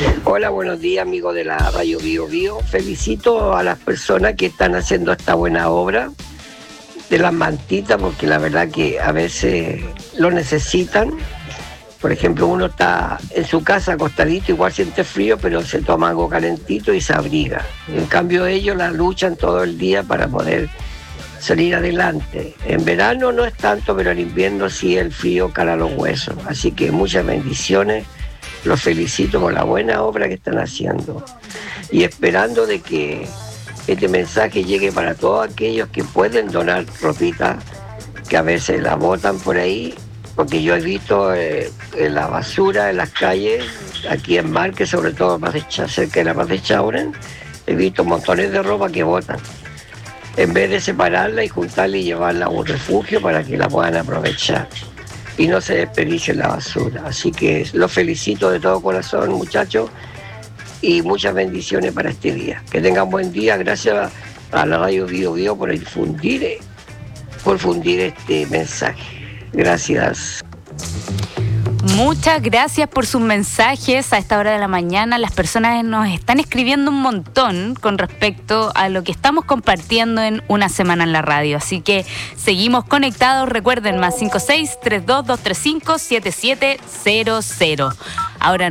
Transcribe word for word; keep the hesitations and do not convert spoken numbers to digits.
Hola, buenos días, amigos de la Radio Bio Bio. Felicito a las personas que están haciendo esta buena obra de las mantitas, porque la verdad que a veces lo necesitan. Por ejemplo, uno está en su casa acostadito, igual siente frío, pero se toma algo calentito y se abriga. En cambio, ellos la luchan todo el día para poder salir adelante. En verano no es tanto, pero en invierno sí el frío cala los huesos. Así que muchas bendiciones. Los felicito por la buena obra que están haciendo. Y esperando de que este mensaje llegue para todos aquellos que pueden donar ropita, que a veces la botan por ahí, porque yo he visto eh, en la basura en las calles, aquí en Marque, sobre todo cerca de la Paz de Chauren, he visto montones de ropa que botan. En vez de separarla y juntarla y llevarla a un refugio para que la puedan aprovechar y no se desperdicie la basura. Así que los felicito de todo corazón, muchachos, y muchas bendiciones para este día. Que tengan buen día. Gracias a la Radio Bio Bio por difundir, por difundir este mensaje. Gracias. Muchas gracias por sus mensajes a esta hora de la mañana. Las personas nos están escribiendo un montón con respecto a lo que estamos compartiendo en Una Semana en la Radio. Así que seguimos conectados. Recuerden, más cinco seis, tres dos dos tres cinco, siete siete cero cero. Ahora